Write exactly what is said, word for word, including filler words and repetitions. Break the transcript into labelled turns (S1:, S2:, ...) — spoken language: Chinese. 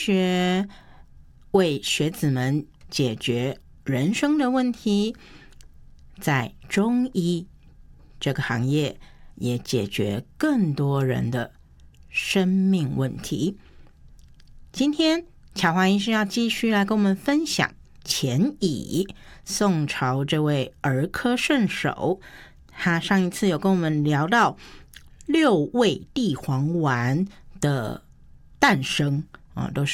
S1: 学，为学子们解决人生的问题，在中医这个行业也解决更多人的生命问题。今天巧华医师要继续来跟我们分享钱乙，宋朝这位儿科圣手。他上一次有跟我们聊到六味地黄丸的诞生啊，都是